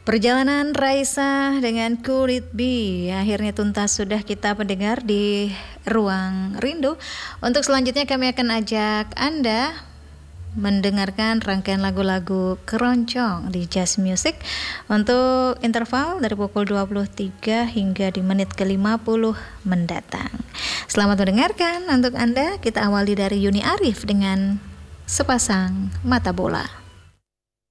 Perjalanan Raisa dengan Could It Be akhirnya tuntas sudah kita pendengar di Ruang Rindu. Untuk selanjutnya kami akan ajak Anda mendengarkan rangkaian lagu-lagu keroncong di Jazz Music untuk interval dari pukul 23 hingga di menit ke-50 mendatang. Selamat mendengarkan untuk Anda. Kita awali dari Yuni Arif dengan Sepasang Mata Bola.